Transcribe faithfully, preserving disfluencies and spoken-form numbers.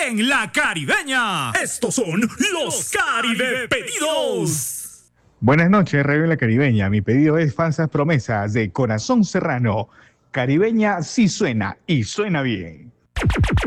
en La Caribeña. Estos son los Caribe Pedidos. Buenas noches, Radio La Caribeña. Mi pedido es Falsas Promesas de Corazón Serrano. Caribeña sí suena y suena bien.